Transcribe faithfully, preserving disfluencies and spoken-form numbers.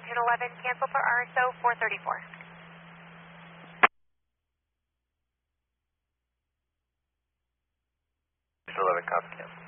altitude eleven, cancel for R S O four thirty-four. eleven, copy, cancel.